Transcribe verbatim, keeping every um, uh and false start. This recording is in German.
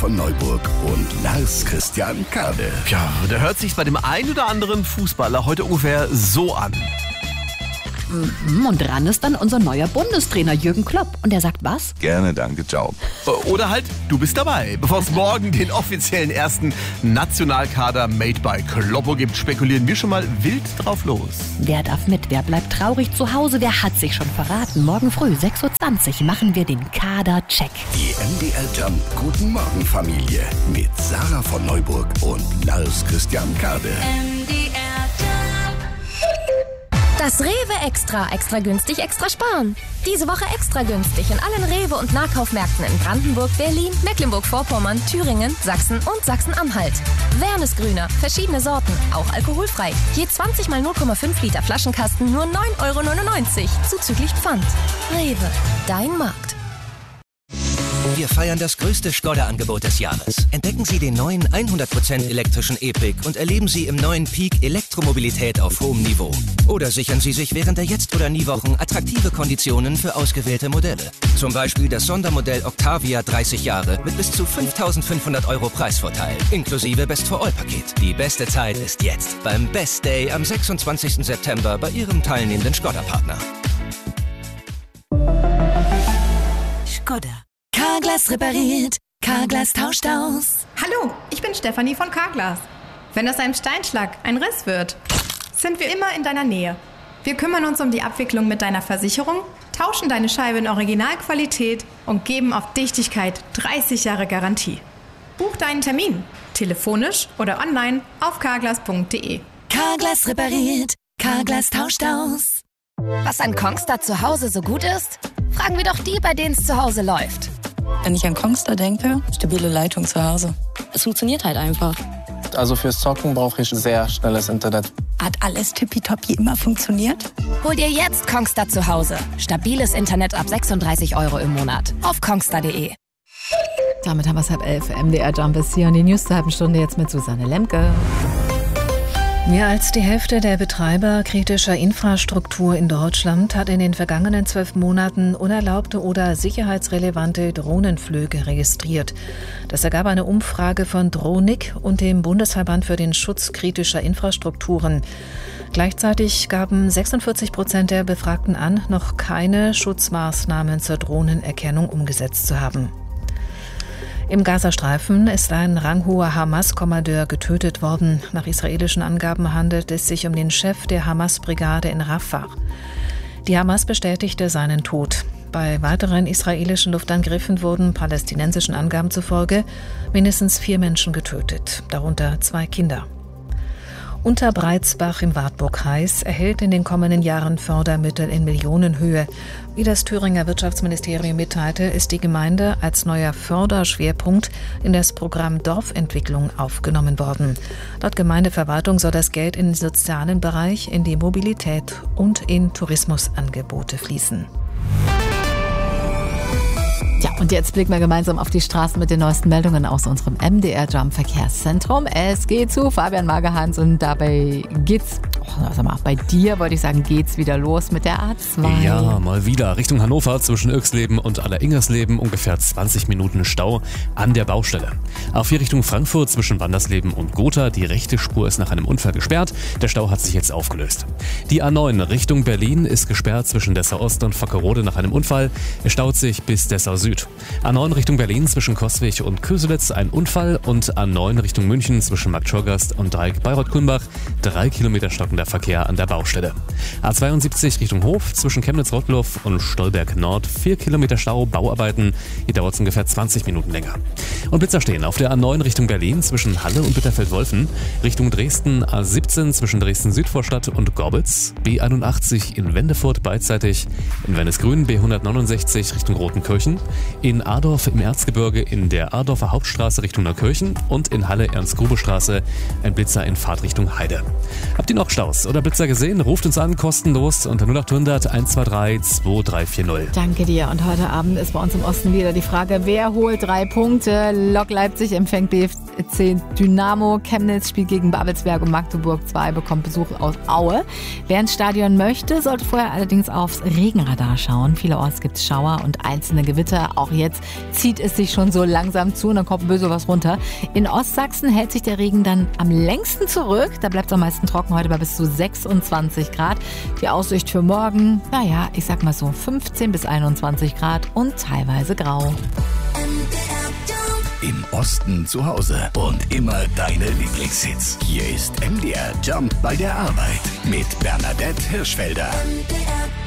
von Neuburg und Lars Christian Kade. Ja, der hört sich bei dem einen oder anderen Fußballer heute ungefähr so an. Und dran ist dann unser neuer Bundestrainer Jürgen Klopp. Und der sagt was? Gerne, danke, ciao. Oder halt, du bist dabei. Bevor es morgen den offiziellen ersten Nationalkader Made by Kloppo gibt, spekulieren wir schon mal wild drauf los. Wer darf mit? Wer bleibt traurig zu Hause? Wer hat sich schon verraten? Morgen früh, sechs Uhr zwanzig, machen wir den Kader-Check. Die M D R Jump Guten Morgen Familie mit Sarah von Neuburg und Lars Christian Kade. M D R Jump. Das Rewe Extra. Extra günstig, extra sparen. Diese Woche extra günstig in allen Rewe- und Nahkaufmärkten in Brandenburg, Berlin, Mecklenburg-Vorpommern, Thüringen, Sachsen und Sachsen-Anhalt. Wernesgrüner. Verschiedene Sorten. Auch alkoholfrei. Je zwanzig mal null Komma fünf Liter Flaschenkasten nur neun Euro neunundneunzig. Zuzüglich Pfand. Rewe. Dein Markt. Wir feiern das größte Skoda-Angebot des Jahres. Entdecken Sie den neuen hundert Prozent elektrischen E-Pick und erleben Sie im neuen Peak Elektromobilität auf hohem Niveau. Oder sichern Sie sich während der Jetzt- oder Nie-Wochen attraktive Konditionen für ausgewählte Modelle. Zum Beispiel das Sondermodell Octavia dreißig Jahre mit bis zu fünftausendfünfhundert Euro Preisvorteil, inklusive Best-for-All-Paket. Die beste Zeit ist jetzt, beim Best Day am sechsundzwanzigsten September bei Ihrem teilnehmenden Skoda-Partner. Skoda. Carglass repariert, Carglass tauscht aus. Hallo, ich bin Stefanie von Carglass. Wenn aus einem Steinschlag ein Riss wird, sind wir immer in deiner Nähe. Wir kümmern uns um die Abwicklung mit deiner Versicherung, tauschen deine Scheibe in Originalqualität und geben auf Dichtigkeit dreißig Jahre Garantie. Buch deinen Termin, telefonisch oder online auf carglass punkt de. Carglass repariert, Carglass tauscht aus. Was an Kongstar zu Hause so gut ist? Fragen wir doch die, bei denen es zu Hause läuft. Wenn ich an Kongstar denke, stabile Leitung zu Hause. Es funktioniert halt einfach. Also fürs Zocken brauche ich sehr schnelles Internet. Hat alles tippitoppi immer funktioniert? Hol dir jetzt Kongstar zu Hause. Stabiles Internet ab sechsunddreißig Euro im Monat. Auf kongstar punkt de. Damit haben wir es halb elf. M D R Jump ist hier und die News zur halben Stunde jetzt mit Susanne Lemke. Mehr als die Hälfte der Betreiber kritischer Infrastruktur in Deutschland hat in den vergangenen zwölf Monaten unerlaubte oder sicherheitsrelevante Drohnenflüge registriert. Das ergab eine Umfrage von Drohnik und dem Bundesverband für den Schutz kritischer Infrastrukturen. Gleichzeitig gaben sechsundvierzig Prozent der Befragten an, noch keine Schutzmaßnahmen zur Drohnenerkennung umgesetzt zu haben. Im Gazastreifen ist ein ranghoher Hamas-Kommandeur getötet worden. Nach israelischen Angaben handelt es sich um den Chef der Hamas-Brigade in Rafah. Die Hamas bestätigte seinen Tod. Bei weiteren israelischen Luftangriffen wurden palästinensischen Angaben zufolge mindestens vier Menschen getötet, darunter zwei Kinder. Unterbreitsbach im Wartburgkreis erhält in den kommenden Jahren Fördermittel in Millionenhöhe. Wie das Thüringer Wirtschaftsministerium mitteilte, ist die Gemeinde als neuer Förderschwerpunkt in das Programm Dorfentwicklung aufgenommen worden. Laut Gemeindeverwaltung soll das Geld in den sozialen Bereich, in die Mobilität und in Tourismusangebote fließen. Ja, und jetzt blicken wir gemeinsam auf die Straßen mit den neuesten Meldungen aus unserem M D R Jump Verkehrszentrum. Es geht zu Fabian Magerhans und dabei geht's, oh, sag mal, bei dir wollte ich sagen, geht's wieder los mit der A zwei. Ja, mal wieder Richtung Hannover zwischen Irxleben und Alleringgersleben ungefähr zwanzig Minuten Stau an der Baustelle. Auf hier Richtung Frankfurt zwischen Wandersleben und Gotha, die rechte Spur ist nach einem Unfall gesperrt. Der Stau hat sich jetzt aufgelöst. Die A neun Richtung Berlin ist gesperrt zwischen Dessau Ost und Vockerode nach einem Unfall. Es staut sich bis Dessau Süd. A neun Richtung Berlin zwischen Coswig und Köselitz ein Unfall und A neun Richtung München zwischen Marktschorgast und Dreieck Bayreuth-Kulmbach drei Kilometer stockender Verkehr an der Baustelle. A zweiundsiebzig Richtung Hof zwischen Chemnitz-Rottluff und Stolberg Nord vier Kilometer Stau, Bauarbeiten, hier dauert es ungefähr zwanzig Minuten länger. Und Blitzer stehen auf der A neun Richtung Berlin zwischen Halle und Bitterfeld-Wolfen, Richtung Dresden A siebzehn zwischen Dresden-Südvorstadt und Gorbitz, B einundachtzig in Wendefurt beidseitig, in Wennesgrün B hundertneunundsechzig Richtung Rotenkirchen, in Adorf im Erzgebirge in der Adorfer Hauptstraße Richtung Neukirchen und in Halle Ernst-Grube-Straße ein Blitzer in Fahrtrichtung Heide. Habt ihr noch Staus oder Blitzer gesehen? Ruft uns an, kostenlos unter null acht hundert eins zwei drei zwei drei vier null. Danke dir. Und heute Abend ist bei uns im Osten wieder die Frage, wer holt drei Punkte? Lok Leipzig empfängt B F C Dynamo, Chemnitz spielt gegen Babelsberg und Magdeburg zwei bekommt Besuch aus Aue. Wer ins Stadion möchte, sollte vorher allerdings aufs Regenradar schauen. Vielerorts gibt es Schauer und einzelne Gewitter, auch jetzt zieht es sich schon so langsam zu und dann kommt böse was runter. In Ostsachsen hält sich der Regen dann am längsten zurück. Da bleibt es am meisten trocken, heute bei bis zu sechsundzwanzig Grad. Die Aussicht für morgen, naja, ich sag mal so fünfzehn bis einundzwanzig Grad und teilweise grau. Im Osten zu Hause und immer deine Lieblingshits. Hier ist M D R Jump bei der Arbeit mit Bernadette Hirschfelder.